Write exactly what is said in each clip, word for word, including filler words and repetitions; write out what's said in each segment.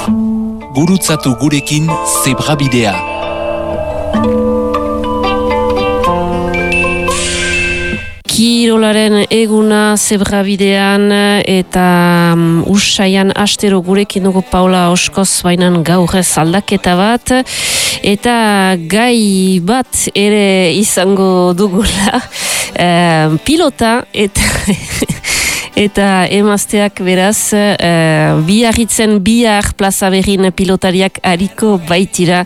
Gurutzatu gurekin Zebrabidea. Kirolaren eguna Zebrabidean eta um, usaian astero gurekin dugu Paula Oskoz, bainan gaurrez aldaketa bat eta gai bat ere izango dugula uh, pilota eta eta emazteak beraz uh, biarritzen bihar Plaza Berrin pilotariak hariko baitira.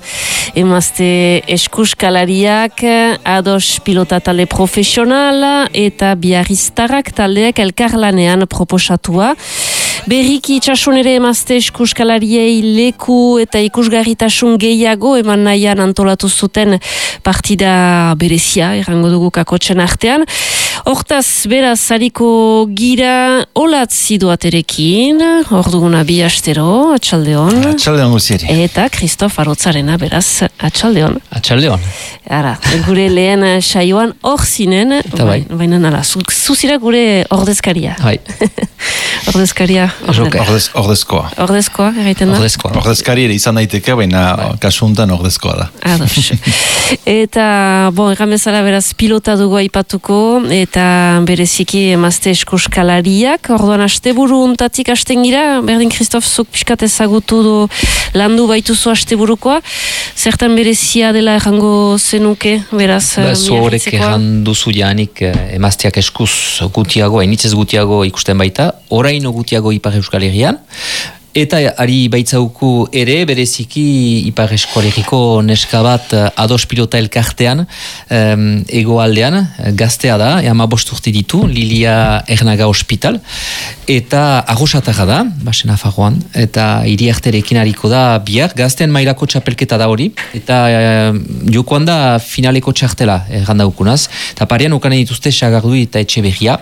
Emazte eskuskalariak, ados pilota talde profesionala eta biarriztarrak taldeak elkarlanean proposatua. Berriki itxasun ere emazte eskuskalariei leku eta ikusgarritasun gehiago eman nahian antolatu zuten partida berezia, errango dugu kakotzen artean. Hortaz, beraz, hariko gira olatzi duaterekin, hor duguna bi astero, atxaldeon. Atxaldeon guzieri. Eta Kristof Arotzarena, beraz, atxaldeon. Atxaldeon. Ara, gure lehen saioan hor zinen, bai. baina nala, zuzira gure ordezkaria. Bai. ordezkaria. Ordez, ordezkoa. Ordezkoa, egiten da? Ordezkoa. Ordezkari ere izan daiteke, baina bai. Kasuntan ordezkoa da. Ados. Eta, bon, egamezala beraz pilota dugu aipatuko, eta bereziki emazte eskuskalariak, orduan asteburu untatik hasten gira, berdin Kristof zuk pixkat ezagutu du landu baituzu asteburukoa, zertan berezia dela errango zenuke, beraz, ba, zuorek erran duzu janik emazteak eskuz gutiago, hainitzez gutiago ikusten baita, oraino gutiago Ipar Euskal Herrian, eta ari baitzauku ere, bereziki Ipar Euskal Herriko neska bat ados pilota elkartean, um, egoaldean, gaztea da, ama bost urte ditu, Lilia Ernaga Hospital, eta arrosatarra da, basen afarroan, eta hiri arterekin hariko da bihar, gaztean mailako txapelketa da hori, eta uh, jokoan da finaleko txartela errandaukunaz, eta parean ukanen dituzte Sagardu eta Etxeberria,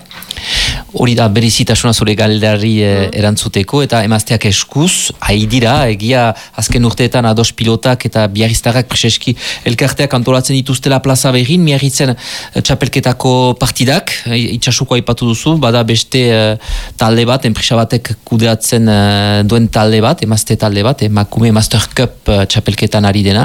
hori da berezitasuna zure galderari eh, erantzuteko, eta emazteak eskuz, haidira, egia azken urteetan ados pilotak eta biarriztarrak preseski elkarteak antolatzen dituztela Plaza Berrin, miarritzen txapelketako partidak, itxasuko aipatu duzu, bada beste uh, talde bat, enpresa batek kudeatzen uh, duen talde bat, emazte talde bat, emakume Master Cup uh, txapelketan ari dena,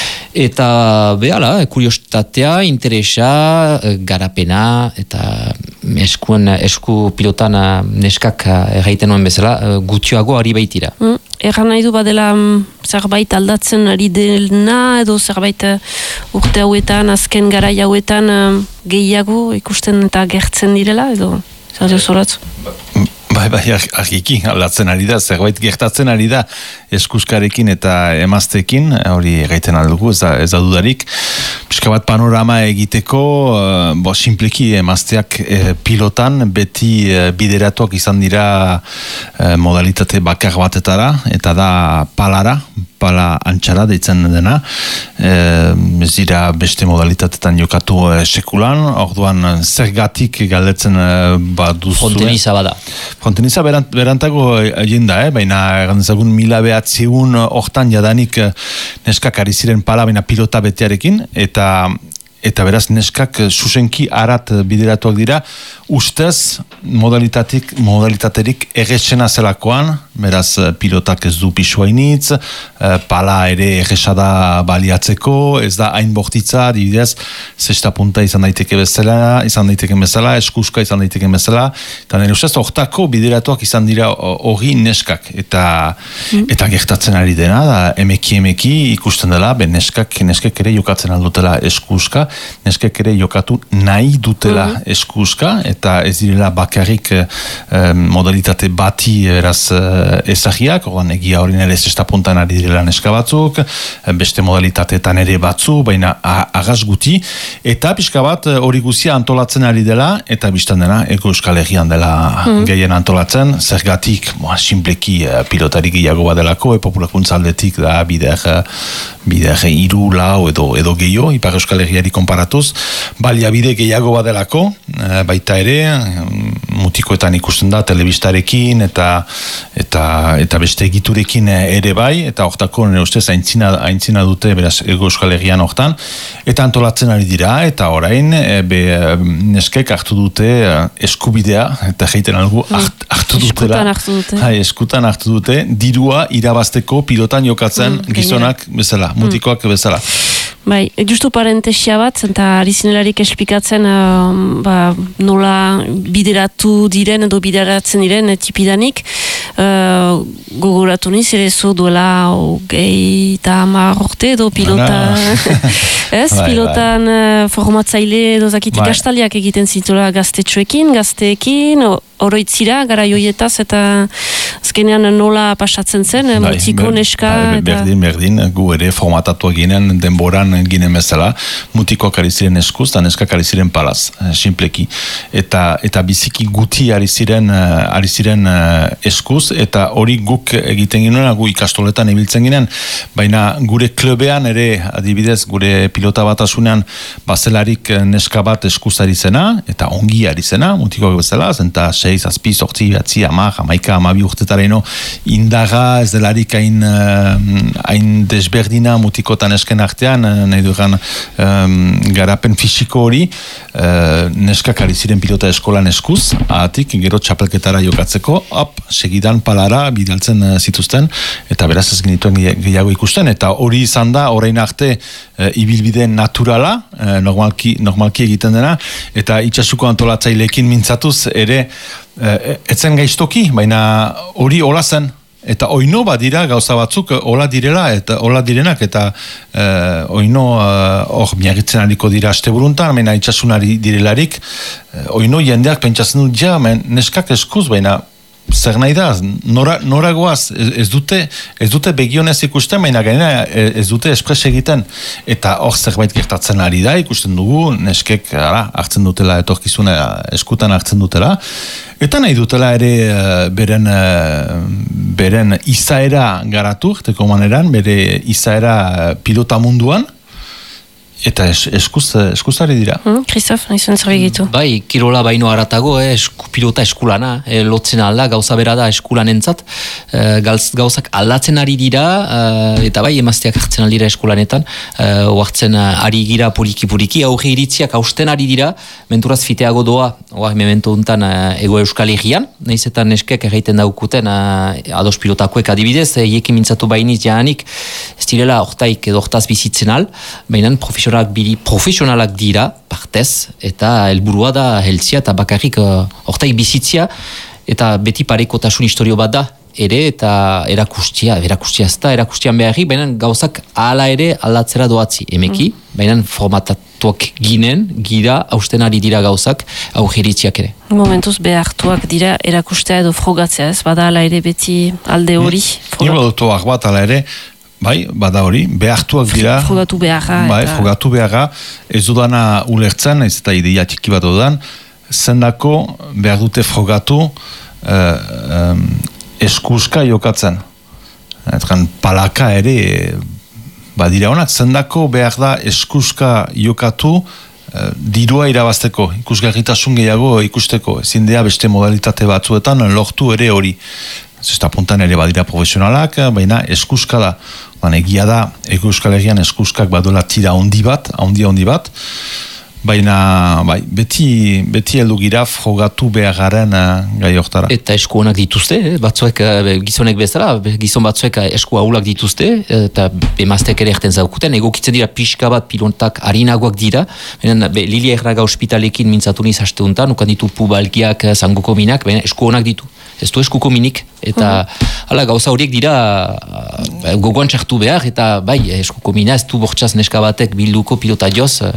eta behala, kuriositatea, interesa, uh, garapena, eta eskuen, esku pilotan uh, neskak uh, erraiten nuen bezala, uh, gutioago ari baitira. Mm, erran nahi du badela um, zerbait aldatzen ari dena, edo zerbait uh, urte hauetan, azken garai hauetan uh, gehiago ikusten eta gertzen direla, edo zer zoratzu? Bai, bai, argiki, aldatzen ari da, zerbait gertatzen ari da eskuskarekin eta emaztekin, hori gaiten aldugu, ez da, ez da dudarik. Piska bat panorama egiteko, uh, bo, simpleki emazteak eh, pilotan beti eh, bideratuak izan dira eh, modalitate bakar batetara, eta da palara, pala antxara deitzen dena, e, ez dira beste modalitatetan jokatu e, sekulan, orduan zergatik galdetzen e, baduzu. Fronteniza bada. Fronteniza berant, berantago egin da, eh? Baina egandezagun mila behatziun hortan jadanik neskak ari ziren pala, baina pilota betearekin, eta eta beraz neskak zuzenki arat bideratuak dira, ustez modalitatik, modalitaterik errexena zelakoan, beraz pilotak ez du pisuainitz, pala ere errexada baliatzeko, ez da hain bortitza, dibidez, zesta punta izan daiteke bezala, izan daiteke bezala, eskuska izan daiteke bezala, eta nire ustez, hortako bideratuak izan dira hori neskak, eta mm. eta gertatzen ari dena, da emeki emeki ikusten dela, ben neskak, neskak ere jokatzen aldutela eskuska, neskak ere jokatu nahi dutela mm. eskuska, eta ez direla bakarrik eh, modalitate bati eraz eh, ezagiak, ordan egia hori nire zesta puntan ari direla neska batzuk, beste modalitateetan ere batzu, baina agaz guti, eta pixka bat hori guzia antolatzen ari dela, eta biztan dena, Ego Euskal Herrian dela mm. gehien antolatzen, zergatik, boa, simpleki uh, pilotari gehiago badelako, e, populakuntza aldetik da bider, bider iru, lau edo, edo gehiago, Ipar Euskal Herriari konparatuz, baliabide gehiago badelako, baita ere, mutikoetan ikusten da telebistarekin eta eta eta beste egiturekin ere bai, eta hortako nire ustez aintzina, aintzina dute beraz Ego Euskal Herrian hortan, eta antolatzen ari dira, eta orain be, neskek hartu dute eskubidea, eta jeiten algu hart, hartu dutela, eskutan hartu dute, hai, eskutan hartu dute dirua irabazteko pilotan jokatzen mm, gizonak bezala, mutikoak mm. bezala. Bai, justu parentesia bat, eta ari zinelarik esplikatzen uh, ba, nola bideratu diren edo bideratzen diren tipidanik, uh, gogoratu niz, ere zo duela hogei eta hamar urte edo pilota, ez, bai, pilotan bai. Uh, formatzaile edo zakite bai. Gastaliak egiten zitula gaztetxoekin, gazteekin, oroitzira, gara joietaz, eta azkenean nola pasatzen zen, bai, mutiko, neska... Bai, berdin, berdin, gu ere formatatu ginen, denboran ginen bezala, mutikoak ari ziren eskuz, eta neskak ari ziren palaz, simpleki. Eta, eta biziki guti ari ziren, ari ziren eskuz, eta hori guk egiten ginen, gu ikastoletan ibiltzen ginen, baina gure klubean ere, adibidez, gure pilota batasunean, bazelarik neska bat eskuz ari zena, eta ongi ari zena, mutikoak bezala, zenta sei, zazpi, sortzi, batzi, ama, jamaika, amabi urtetaraino, indaga, ez delarik hain, hain desberdina mutikotan esken artean, nahi dugan um, garapen fisiko hori, uh, neskak ari ziren pilota eskolan eskuz, ahatik, gero txapelketara jokatzeko, hop, segidan palara bidaltzen uh, zituzten, eta beraz ez genituen gehiago ikusten, eta hori izan da, orain arte, uh, ibilbide naturala, uh, normalki, normalki egiten dena, eta itsasuko antolatzaileekin mintzatuz ere, uh, etzen gaiztoki, baina hori hola zen, eta oino badira gauza batzuk hola direla eta hola direnak eta eh, oino hor uh, miagitzen aliko dira asteburuntan, baina itxasunari direlarik uh, oino jendeak pentsatzen dut ja, men, neskak eskuz, baina zer nahi da, nora, nora goaz, ez, ez dute ez dute begionez ikusten, baina gainera ez dute espres egiten, eta hor zerbait gertatzen ari da, ikusten dugu neskek ara, hartzen dutela, etorkizuna eskutan hartzen dutela, eta nahi dutela ere beren beren izaera garatu, teko maneran, bere izaera pilota munduan, eta es, eskuz, eskuzari dira. Kristof, mm, nahi zuen gitu. Bai, kirola baino haratago, eh, esku, pilota eskulana, eh, lotzen alda, gauza bera da eskulan entzat, eh, gauzak aldatzen ari dira, eh, eta bai, emazteak hartzen aldira eskulanetan, eh, oartzen uh, ari gira poliki-poliki, auge iritziak hausten ari dira, menturaz fiteago doa, oa, memento untan uh, Ego Euskal Herrian, nahizetan neskek erraiten daukuten uh, ados pilotakoek adibidez, eiekin mintzatu bainiz jahanik, ez direla hortaik edo hortaz bizitzen al, baina profesionalak Biri, profesionalak dira, partez, eta helburua da heltzia eta bakarrik hortaik uh, bizitzia, eta beti parekotasun historio bat da, ere eta erakustia, erakustia ez da, erakustian beharri, baina gauzak ala ere aldatzera doatzi, emeki, mm. baina formatatuak ginen, gira, hausten ari dira gauzak, augeritziak ere. Momentuz behartuak dira erakustea edo frogatzea, ez bada ala ere beti alde hori. Nire dutuak bat ala ere, bai, bada hori, behartuak dira. Frogatu beharra. Bai, eta... frogatu beharra, ez dudana ulertzen, ez eta ideia txiki bat dudan, zendako behar dute frogatu eh, um, eskuska jokatzen. Etkan palaka ere, badira honak, zendako behar da eskuska jokatu eh, dirua irabazteko, ikusgarritasun gehiago ikusteko, ezin dea beste modalitate batzuetan lortu ere hori. Zesta puntan ere badira profesionalak, baina eskuska da. Baina egia da, Ego Euskal Herrian eskuskak badola tira handi bat, handi handi bat, baina bai, beti, beti heldu gira frogatu beharren uh, gai hortara. Eta esku honak dituzte, eh? batzuek uh, gizonek bezala, gizon batzuek esku ahulak dituzte, eta emazteak ere erten zaukuten, egokitzen dira pixka bat pilotak harinagoak dira, baina Lilia Erraga ospitalekin mintzatu niz hasteuntan, ukan ditu pubalgiak, zangoko minak, baina esku honak ditu. Ez du eskuko minik, eta uh-huh. ala gauza horiek dira uh, gogoan txartu behar, eta bai, eskuko mina ez du bortxaz neska batek bilduko pilota joz, uh,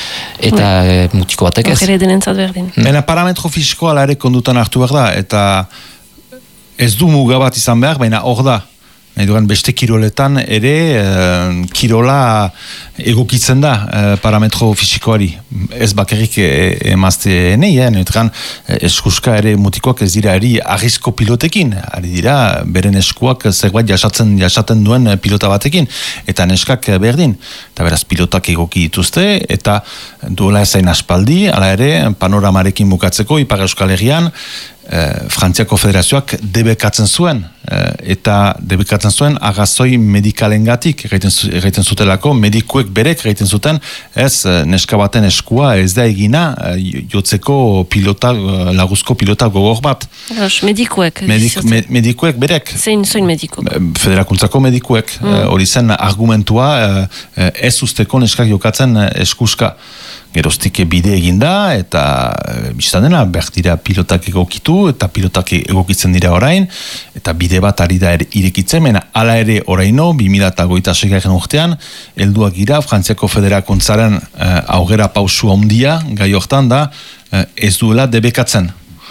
eta uh, mutiko batek ez. Ogere denentzat berdin. Baina parametro fisikoa ala ere kondutan hartu behar da, eta ez du muga bat izan behar, baina hor da, nahi dugan beste kiroletan ere e, kirola egokitzen da e, parametro fisikoari. Ez bakarrik e, emazte nahi, eh? Nahi eskuska ere mutikoak ez dira eri arrizko pilotekin, ari dira beren eskuak zerbait jasatzen, jasaten duen pilota batekin, eta neskak berdin. Eta beraz pilotak egoki dituzte, eta duela ezain aspaldi, ala ere panoramarekin bukatzeko, Ipar Euskal Herrian, Eh, Frantziako Federazioak debekatzen zuen eh, eta debekatzen zuen agazoi medikalengatik egiten zutelako, medikuek berek egiten zuten ez neska baten eskua ez da egina eh, jotzeko pilota, laguzko pilota gogor bat. Eros, medikuek. Medik, me, medikuek berek. Zein, zein mediku? Federakuntzako medikuek. Mm. Hori zen argumentua eh, ez usteko neskak jokatzen eskuska. Geroztik bide eginda eta biztan dena behar dira pilotak egokitu eta pilotak egokitzen dira orain eta bide bat ari da irekitzen, mena ala ere oraino bi mila hogeita seigarren urtean helduak gira Frantziako Federakuntzaren uh, aurrera pausu handia gai hortan da uh, ez duela debekatzen.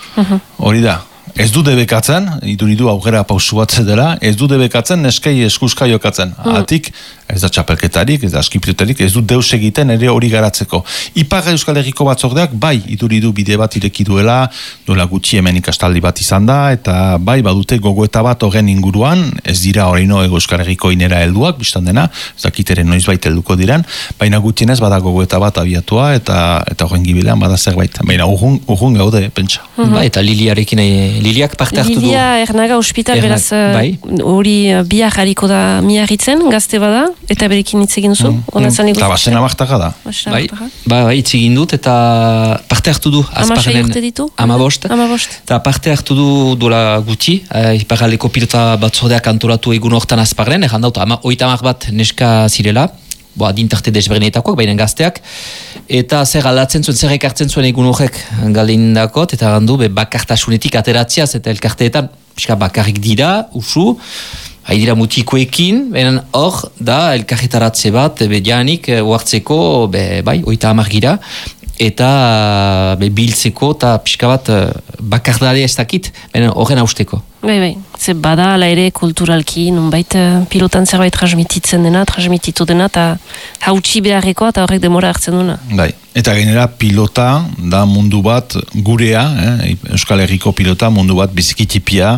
Hori da. Ez du debekatzen, iduridu aurrera pausu bat dela, ez du debekatzen neskei eskuska jokatzen. Mm. Atik, ez da txapelketarik, ez da askipilotarik, ez du deus egiten ere hori garatzeko. Ipar Euskal Herriko batzordeak, bai, iduridu bide bat ireki duela, duela gutxi hemen ikastaldi bat izan da, eta bai, badute gogoeta bat horren inguruan, ez dira horreino Euskal Herriko inera helduak, biztan dena, ez dakiteren noiz baita helduko diren, baina gutxienez bada gogoeta bat abiatua, eta eta horren gibilean bada zerbait. Baina urrun, urrun gaude, pentsa. Mm-hmm. Ba, eta Liliarekin, Liliak parte hartu du. Lilia Ernaga ospital, Erna, beraz, hori bai? Bihar hariko da miarritzen, gazte bada, eta berekin hitz egin zu. Mm. Eta basen amartaka da. Bai, ba, bai, hitz egin dut, eta parte hartu du. Amasei urte ditu? Amabost. Amabost. Eta parte hartu du dola gutxi, eh, iparraldeko pilota batzordeak antolatu egun hortan azparren, egan daut, ama, oitamak bat neska zirela, boa, dintarte desberdinetakoak, baina gazteak, eta zer aldatzen zuen, zer ekartzen zuen egun horrek galindakot, eta gandu, be, bakartasunetik ateratziaz, eta elkarteetan, pixka bakarrik dira, usu, hai dira mutikoekin, baina hor, da, elkarretaratze bat, be, janik, uartzeko, be, bai, oita hamar gira, eta be, biltzeko, eta pixka bat bakardadea ez dakit, baina horren hausteko. Bai, bai, ze bada, ala ere kulturalki, nunbait pilotan zerbait transmititzen dena, transmititu dena, eta hautsi beharrekoa, eta horrek demora hartzen duna. Bai, eta gainera pilota da mundu bat gurea, eh? Euskal Herriko pilota mundu bat bizikitipia,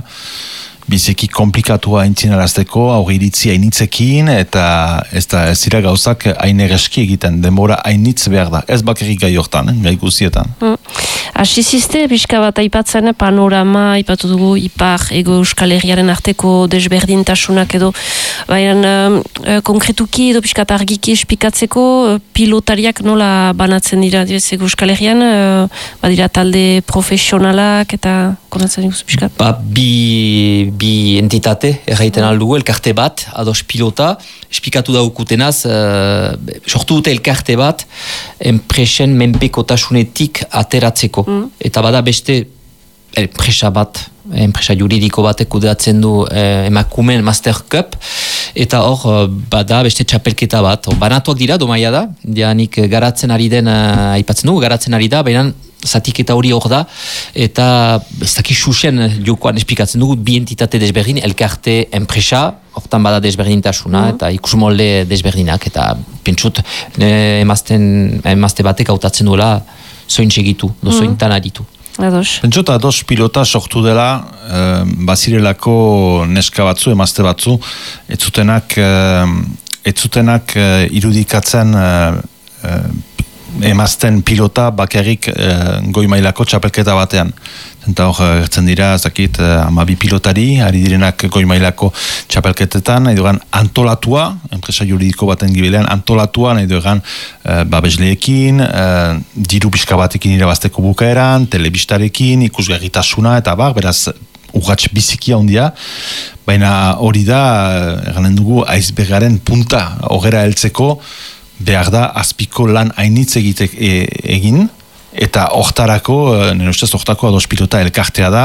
biziki komplikatua aintzinarazteko, aurre iritzi hainitzekin, eta ez da ez dira gauzak hain egeski egiten, denbora hainitz behar da, ez bakarrik gai hortan, eh? Gai guzietan. Mm. Asiziste, pixka bat aipatzen, panorama, aipatu dugu, Ipar, Ego Euskal Herriaren arteko desberdintasunak edo, baina uh, konkretuki edo pixka argiki espikatzeko, uh, pilotariak nola banatzen dira, dira Ego Euskal Herrian, uh, badira talde profesionalak, eta konatzen dira pixka? Ba, bi, bi entitate, erraiten mm. aldugu, elkarte bat, ados pilota, espikatu daukutenaz, uh, sortu dute elkarte bat, enpresen menpekotasunetik ateratzeko. Mm. Eta bada beste enpresa bat, enpresa juridiko batek kudeatzen du eh, emakumen Master Cup, eta hor bada beste txapelketa bat. Banatuak dira, domaia da, dianik garatzen ari den, uh, aipatzen dugu, garatzen ari da, baina zatiketa hori hor da, eta ez dakit xuxen jokoan espikatzen dugu, bi entitate desberdin, elkarte, enpresa, hortan bada desberdintasuna, mm. eta ikusmolde desberdinak, eta pentsut, emazten, emazte batek hautatzen duela, zoin segitu, do zoin mm. tanaditu. Ados. Pentsot, ados pilota sortu dela, eh, bazirelako neska batzu, emazte batzu, ez zutenak, eh, ez zutenak eh, irudikatzen eh, eh, emazten pilota bakarrik eh, goi mailako txapelketa batean. Eta hor, gertzen dira, zakit, amabi pilotari, ari direnak goi mailako txapelketetan, nahi dugan antolatua, enpresa juridiko baten gibilean, antolatua, nahi dugan e, babesleekin, e, diru pixka batekin irabazteko bukaeran, telebistarekin, ikusgarritasuna, eta bar, beraz, urratx biziki handia, baina hori da, eganen dugu, aizbergaren punta, horrela heltzeko, behar da, azpiko lan hainitz egitek e, egin, eta hortarako, nire ustez hortako ados pilota elkartea da,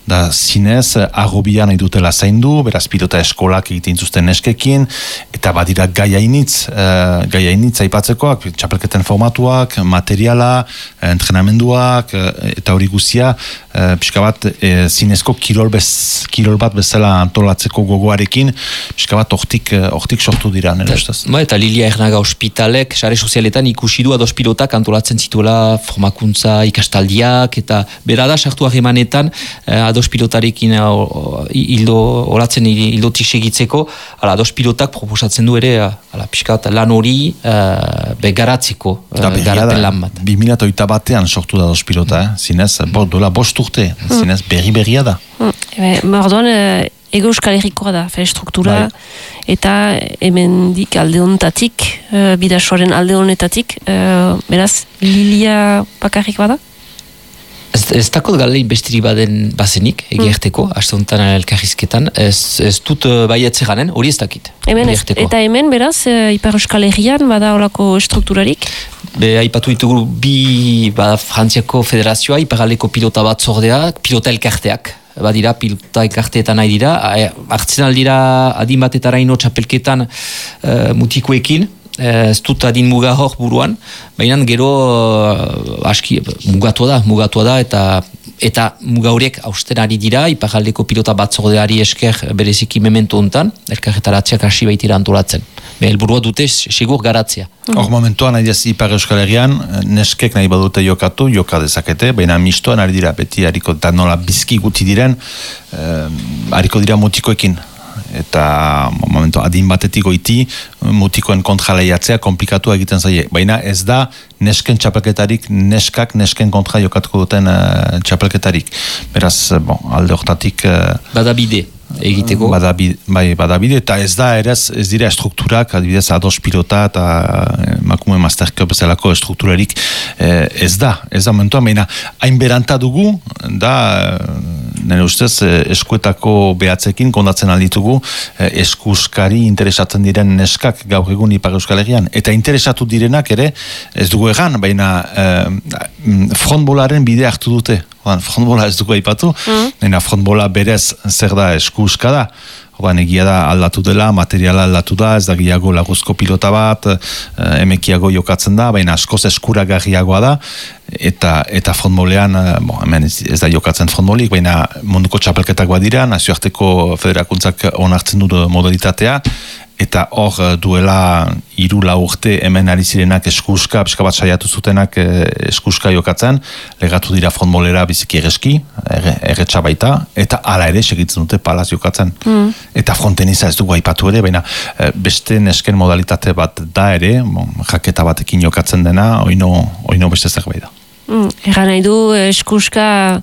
da zinez agobian nahi dutela zaindu, beraz pilota eskolak egiten zuzten neskekin, eta badira gai hainitz, uh, gai hainitz aipatzekoak, txapelketen formatuak, materiala, entrenamenduak, eta hori guzia, uh, pixka bat, e, zinezko kirol, bez, kirol bat bezala antolatzeko gogoarekin, pixka bat hortik, hortik sortu dira, nire ustez. Ba, eta Lilia Ernaga ospitalek, sare sozialetan ikusi du ados pilotak antolatzen zituela formakuntza ikastaldiak, eta berada sartu harremanetan eh, ados pilotarekin hildo oratzen hildotik segitzeko, ala ados pilotak proposatzen du ere, ala pixkat lan hori uh, begaratzeko uh, garapen lan bat. bi mila hogeita batean sortu da ados pilota, eh? Zinez, bo, dola bost urte, zinez, berri berria da. Mm. Orduan, ego euskal herrikoa da, fe, struktura, bai. Eta hemendik alde honetatik, uh, bidasoaren alde honetatik, uh, beraz, Lilia bakarrik bada? Ez, ez dakot galei bestiri baden bazenik, egerteko, mm. aste honetan elkarrizketan, ez, ez dut uh, baietze ganen, hori ez dakit. Hemen, eta hemen, beraz, uh, Ipar Euskal Herrian bada olako strukturarik? Be, aipatu ditugu bi bada Frantziako Federazioa, Iparraldeko pilota bat zordeak, pilota elkarteak, badira, pilota elkarteetan nahi dira, hartzen aldira adin batetaraino txapelketan uh, mutikoekin, ez dut adin muga hor buruan, baina gero uh, aski mugatua da, mugatua da, eta eta muga horiek hausten ari dira, Iparraldeko pilota batzordeari esker bereziki memento hontan, elkarretaratzeak hasi baitira antolatzen. Be, helburua dute segur garatzea. Hor momentuan, nahi ez Ipar Euskal Herrian, neskek nahi badute jokatu, joka dezakete, baina mistoan ari dira, beti hariko da nola bizki guti diren, eh, hariko dira mutikoekin. Eta momentu adin batetik goiti mutikoen kontra lehiatzea komplikatua egiten zaie. Baina ez da nesken txapelketarik, neskak nesken kontra jokatuko duten uh, txapelketarik. Beraz, bon, alde hortatik... Uh, badabide egiteko. Badabide, bai, badabide, eta ez da ere ez dira strukturak, adibidez ados pilota eta emakume Master Cup bezalako strukturarik eh, ez da, ez da momentuan, baina hain beranta dugu, da... Nire ustez, eskuetako behatzekin kondatzen alditugu eskuskari interesatzen diren neskak gaur egun Ipar Euskal Herrian. Eta interesatu direnak ere, ez dugu egan, baina eh, frontbolaren bide hartu dute. Frontbola ez dugu aipatu, mm. frontbola berez zer da eskuska da. Oban, egia da aldatu dela, materiala aldatu da, ez da gehiago laguzko pilota bat, emekiago jokatzen da, baina askoz eskuragarriagoa da, eta eta frontbolean, bon, hemen ez, ez da jokatzen frontbolik, baina munduko txapelketak badira, nazioarteko federakuntzak onartzen du modalitatea, eta hor duela hiru lau urte hemen ari zirenak eskuska, pixka bat saiatu zutenak eskuska jokatzen, legatu dira frontbolera biziki egeski, erretxa baita, eta hala ere segitzen dute palaz jokatzen. Mm. Eta fronteniza ez dugu aipatu ere, baina beste nesken modalitate bat da ere, bon, jaketa batekin jokatzen dena, oino, oino beste zerbait da. Mm, Erran nahi du, eskuska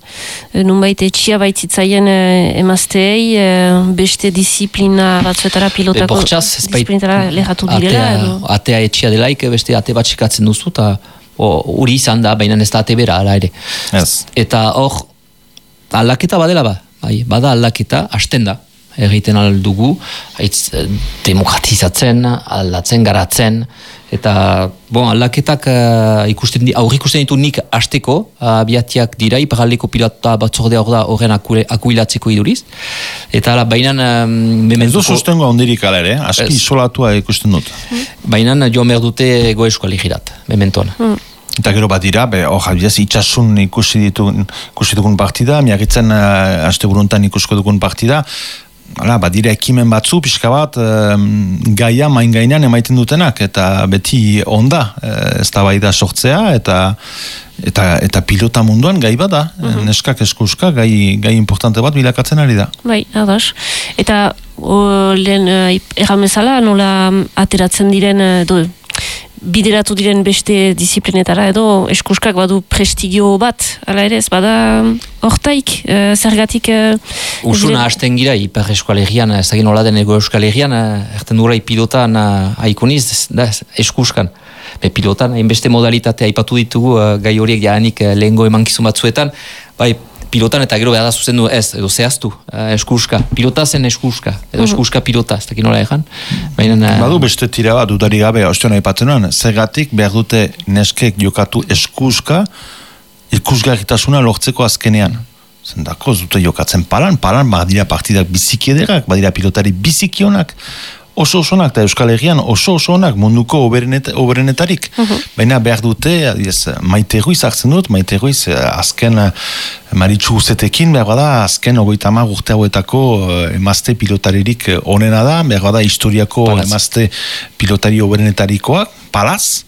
nunbait etxia baitzitzaien emazteei, beste disiplina batzuetara pilotako disiplinetara lehatu direla? Atea, atea etxia delaik, beste ate bat sikatzen duzu, eta hori izan da, baina ez da ate bera, ala ere. Yes. Eta hor, aldaketa badela ba, bai, bada aldaketa, hasten da, egiten aldugu, haitz, demokratizatzen, aldatzen, garatzen, eta bon, aldaketak uh, ikusten, aurri ikusten ditu nik hasteko, abiatiak dira, Iparraldeko pilota batzordea hor da horren akuilatzeko iduriz. Eta ala, bainan... Um, mementuko... Ez du sustengoa ondirik ala ere, aski es... isolatua ikusten dut. Bainan joan behar dute Ego Euskal Herrirat, mementoan. Mm. Eta gero bat dira, hor jabiaz, itxasun ikusi ditugun, ikusi dugun partida, miagitzen uh, aste buruntan ikusko dugun partida, hala, badira ekimen batzu, pixka bat, um, gaia main gainean emaiten dutenak, eta beti onda, ez da bai da sortzea, eta, eta, eta pilota munduan gai bada, mm-hmm. neskak eskuska, gai, gai importante bat bilakatzen ari da. Bai, ados. Eta o, lehen uh, erramezala, nola ateratzen diren, do, bideratu diren beste disiplinetara edo eskuskak badu prestigio bat, ala ere ez bada hortaik, uh, zergatik... Uh, Usuna hasten gira, Ipar Euskal Herrian, ez egin hola den Ego Euskal Herrian, erten duela pilotan uh, aikoniz, da, eskuskan. Be pilotan, hainbeste modalitate aipatu ditugu, uh, gai horiek jaanik uh, lehengo emankizun batzuetan, bai, pilotan eta gero behar da zuzendu ez, edo zehaztu, uh, eskuska, pilota zen eskuska, edo eskuska pilota, ez dakit nola egan. Uh, Badu beste tira bat, dudari gabe, ostion aipatzen zergatik behar dute neskek jokatu eskuska ikusgarritasuna lortzeko azkenean. zendako, ez dute jokatzen palan, palan badira partidak biziki ederak, badira pilotari biziki onak, oso oso onak, eta Euskal Herrian oso oso onak munduko oberenet, oberenetarik. Uh-huh. Baina behar dute, adiez, Maite Ruiz hartzen dut, Maite Ruiz azken Maritxu Guzetekin, behar bada, azken ogoita hamar urte hauetako emazte pilotaririk onena da, behar bada historiako Palaz. Emazte pilotari oberenetarikoak, Palaz,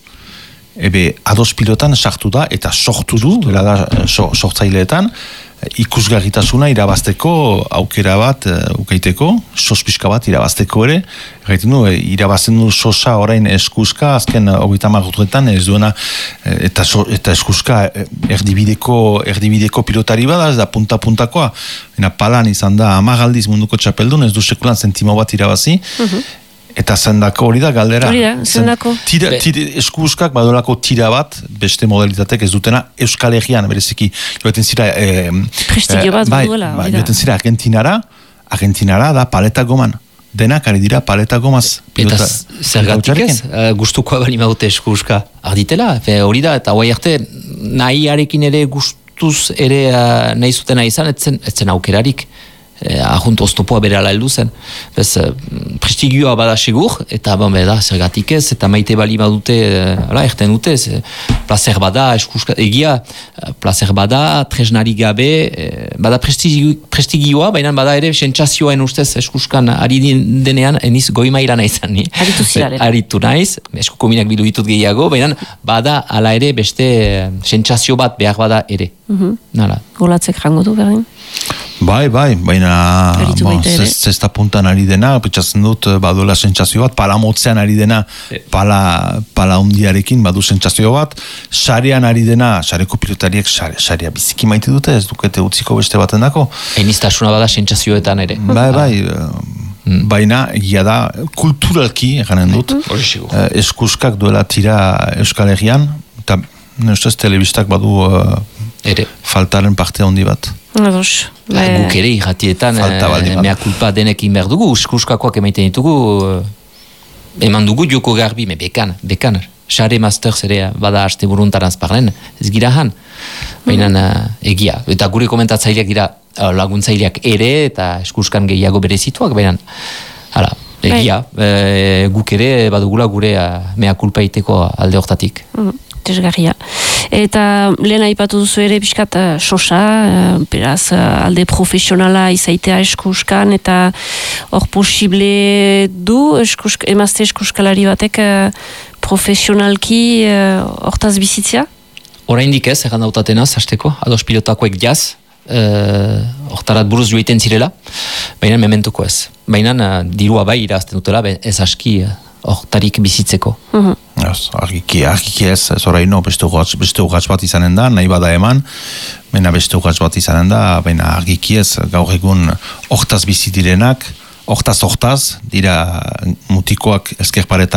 ebe ados pilotan sartu da, eta sortu du, bera da so, sortzaileetan, ikusgarritasuna irabazteko aukera bat uh, ukaiteko, sospizka bat irabazteko ere, gaiten du, irabazten du sosa orain eskuska, azken hogeita hamar urteetan ez duena, eta, so, eta eskuska erdibideko, erdibideko pilotari bada, ez da punta-puntakoa, palan izan da hamar aldiz munduko txapeldun, ez du sekulan zentimo bat irabazi, uh-huh. Eta zendako hori da galdera. Hori da, zendako. Tira, tira, eskuskak badolako tira bat, beste modalitatek ez dutena, Euskal Herrian, bereziki, joeten zira... Eh, Prestigio bat bai, duela. Bai, joeten zira Argentinara, Argentinara da paleta goman. Denak ari dira paleta gomaz. Eta zergatik ez, uh, gustukoa bali maute eskuska. Arditela, hori da, eta guai arte, nahiarekin ere gustuz ere uh, nahi zutena izan, etzen, etzen aukerarik. Eh, ahunt oztopoa bere ala heldu zen. Bez, eh, prestigioa bada segur, eta bon, beda, zergatik ez, eta maite bali badute, eh, ala, erten dute, eh, placer bada, eskuska, egia, eh, placer bada, tresnari gabe, eh, bada prestigio, prestigioa, baina bada ere, sentsazioen ustez eskuskan ari denean, eniz goi mailana izan, ni? Aritu ziraren. Aritu naiz, eskuko minak bidu ditut gehiago, baina bada ala ere beste sentsazio bat behar bada ere. Uh-huh. Nala. Golatzek jango du, berdin? Bai, bai, baina bon, zesta puntan ari dena, pentsatzen dut, baduela sentsazio bat, pala motzean ari dena, pala, pala undiarekin, badu sentsazio bat, sarean ari dena, sareko pilotariek sare, sarea biziki maite dute, ez dukete utziko beste baten dako. Eniztasuna bada sentsazioetan ere. Bai, bai, mm. baina, egia da, kulturalki, eganen dut, mm. eskuskak duela tira Euskal Herrian, eta, ustez, telebistak badu uh, ere faltaren parte handi bat. Ados. Guk ere irratietan e, mea kulpa denekin behar dugu, eskuskakoak emaiten ditugu, eman dugu joko garbi, me bekan, bekan. Sare Masters ere bada haste buruntaranz parlen, ez gira han. Baina mm. egia, eta gure komentatzaileak gira laguntzaileak ere, eta eskuskan gehiago berezituak, baina hala, egia, e, guk ere badugula gure mea kulpa iteko alde hortatik. Mm. Desgarria. Eta lehen aipatu duzu ere pixkat uh, sosa, uh, beraz uh, alde profesionala izaitea eskuskan, eta hor posible du eskusk, emazte eskuskalari batek uh, profesionalki hortaz uh, bizitzia? Oraindik ez, egan dautatenaz, hasteko, ados pilotakoek jaz, hortarat uh, buruz joiten zirela, baina mementuko ez. Baina uh, dirua bai irazten dutela, ez aski hortarik uh, bizitzeko. Uh-huh. Yes, argiki, argiki ez, ez oraino beste urratz bat izanen da, nahi bada eman, baina beste urratz bat izanen da, baina argiki ez, gaur egun hortaz bizi direnak, hortaz hortaz, dira mutikoak ezkerparetan